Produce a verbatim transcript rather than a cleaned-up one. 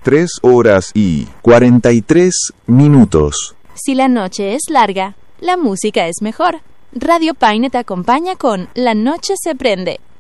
tres horas y cuarenta y tres minutos. Si la noche es larga, la música es mejor. Radio Paine te acompaña con La Noche se prende.